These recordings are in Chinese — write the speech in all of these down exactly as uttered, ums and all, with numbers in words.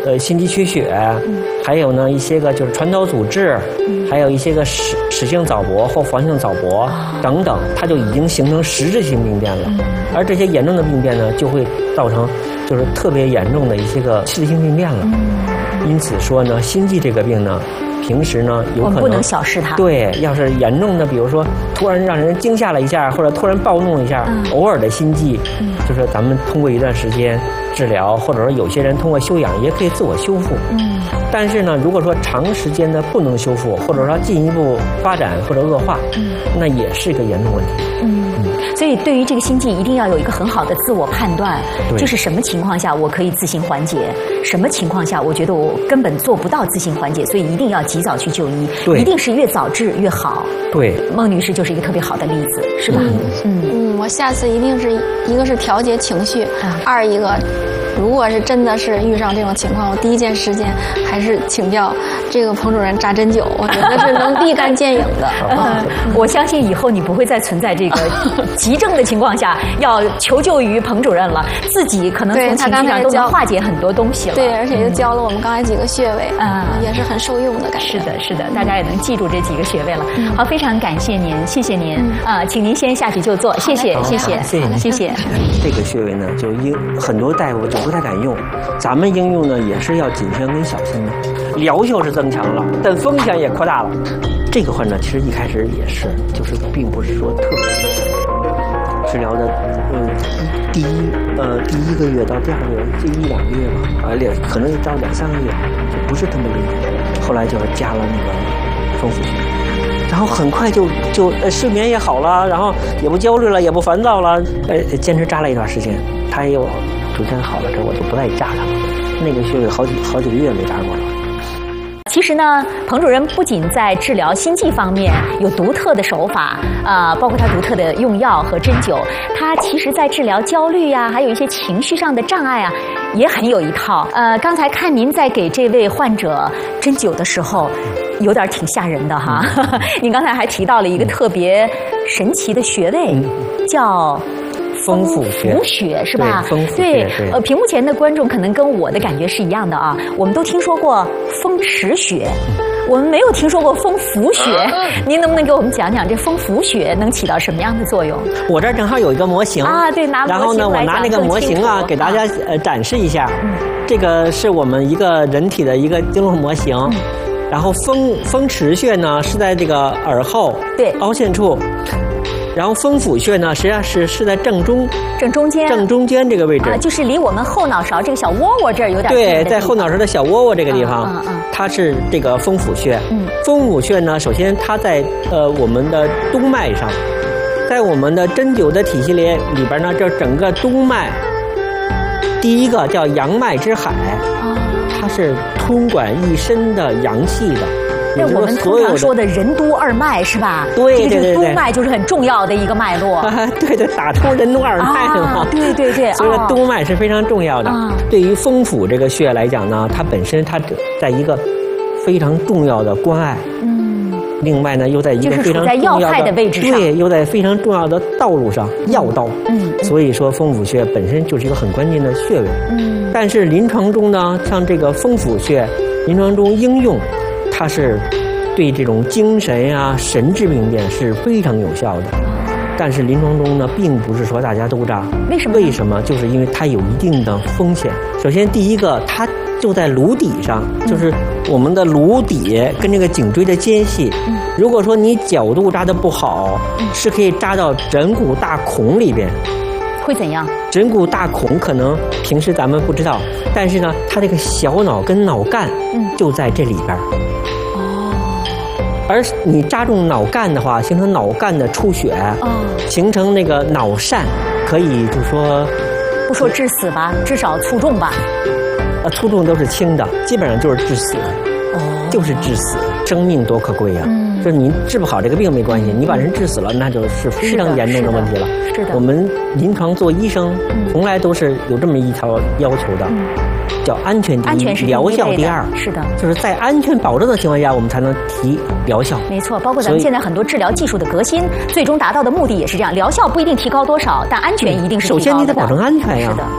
呃心肌缺血，嗯、还有呢一些个就是传导阻滞，嗯、还有一些个室室性早搏或房性早搏、啊、等等，它就已经形成实质性病变了。嗯、而这些严重的病变呢，就会造成就是特别严重的一些个器质性病变了。嗯、因此说呢，心悸这个病呢。平时呢，有可能我们不能小视它。 对，要是严重的，比如说突然让人惊吓了一下，或者突然暴怒一下，嗯、偶尔的心悸，嗯、就是咱们通过一段时间治疗，或者说有些人通过休养也可以自我修复。嗯。但是呢，如果说长时间的不能修复，或者说进一步发展或者恶化，嗯、那也是一个严重问题。 嗯。嗯，所以对于这个心悸，一定要有一个很好的自我判断，就是什么情况下我可以自行缓解，什么情况下我觉得我根本做不到自行缓解，所以一定要及早去就医，一定是越早治越好。 对， 孟女士就是一个特别好的例子，是吧？嗯嗯, 嗯，我下次一定是一个是调节情绪，嗯、二一个。如果是真的是遇上这种情况，我第一件事情还是请教这个彭主任扎针灸，我觉得是能立竿见影的。 嗯，我相信以后你不会再存在这个急症的情况下要求救于彭主任了，自己可能从情绪上都能化解很多东西了。 对，而且又教了我们刚才几个穴位，啊、嗯，也是很受用的感觉。 是的，是的，大家也能记住这几个穴位了。嗯、好，非常感谢您，谢谢您啊、嗯，请您先下去就坐，谢谢，谢谢， 谢谢， 谢谢。 这个穴位呢，就应很多大夫就不太敢用，咱们应用呢也是要谨慎跟小心的。疗效是增强了，但风险也扩大了。这个患者其实一开始也是，就是并不是说特别治疗的，呃，第一呃第一个月到第二个月，这一两个月吧，啊两可能到两三个月就不是特别严重。后来就是加了那个风府穴，然后很快就就呃睡眠也好了，然后也不焦虑了，也不烦躁了。呃，坚持扎了一段时间，他也有逐渐好了之后，我就不再扎它了。那个穴位好几好几个月没扎过了。 其实呢，彭主任不仅在治疗心悸方面有独特的手法，啊、呃，包括他独特的用药和针灸，他其实在治疗焦虑呀、啊，还有一些情绪上的障碍啊，也很有一套。呃，刚才看您在给这位患者针灸的时候，有点挺吓人的哈。嗯、您刚才还提到了一个特别神奇的穴位，嗯、叫。 风府穴， 穴是吧？ 对，风府对， 对呃，屏幕前的观众可能跟我的感觉是一样的啊。我们都听说过风池穴，嗯、我们没有听说过风府穴。您能不能给我们讲讲这风府穴能起到什么样的作用？ 我这儿正好有一个模型啊，对，拿模型然后呢，我拿那个模型啊，给大家呃展示一下。嗯、这个是我们一个人体的一个经络模型。嗯、然后风风池穴呢是在这个耳后对凹陷处。然后风府穴呢，实际上是是在正中正中间正中间这个位置啊，就是离我们后脑勺这个小窝窝这儿有点对，在后脑勺的小窝窝这个地方， 嗯嗯嗯、 它是这个风府穴。嗯，风府穴呢，首先它在呃我们的督脉上，在我们的针灸的体系里里边呢，这整个督脉，第一个叫阳脉之海，哦、它是通管一身的阳气的。 那我们通常说的任督二脉是吧？ 对对对对， 督脉就是很重要的一个脉络。 啊、对对，打通任督二脉了嘛、 啊。对对对， 所以说督脉是非常重要的。啊、对于风府这个穴来讲呢，它本身它在一个非常重要的关爱。嗯。另外呢，又在一个非常重要的， 就是处在要害的位置上， 对，又在非常重要的道路上，要道。嗯。所以说风府穴本身就是一个很关键的穴位。嗯。但是临床中呢，像这个风府穴，临床中应用。它是对这种精神啊、神志病变是非常有效的，但是临床中呢，并不是说大家都扎。 为什么？ 为什么？就是因为它有一定的风险。首先，第一个，它就在颅底上，就是我们的颅底跟这个颈椎的间隙。嗯、如果说你角度扎得不好，嗯、是可以扎到枕骨大孔里边。 会怎样？ 枕骨大孔可能平时咱们不知道，但是呢，它这个小脑跟脑干就在这里边。嗯、哦。而你扎中脑干的话，形成脑干的出血，哦，形成那个脑疝，可以就说， 不说致死吧，至少卒中吧。 呃，卒中都是轻的，基本上就是致死。哦。就是致死，生命多可贵呀！嗯。就是你治不好这个病没关系，你把人治死了，那就是非常严重的问题了。 是的。 我们临床做医生，从来都是有这么一条要求的，嗯、叫安全第一，疗效第二。 是的。 就是在安全保证的情况下，我们才能提疗效。 没错，包括咱们现在很多治疗技术的革新，最终达到的目的也是这样。疗效不一定提高多少，但安全一定是提高的。 首先你得保证安全呀。 是的。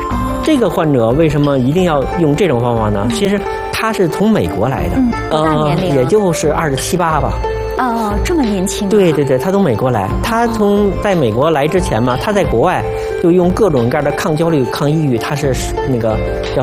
这个患者为什么一定要用这种方法呢？其实他是从美国来的， 嗯，多大年龄？ 也就是二十七八吧。 哦，这么年轻。 对对对，他从美国来，他从在美国来之前嘛，他在国外就用各种各样的抗焦虑、抗抑郁，他是那个叫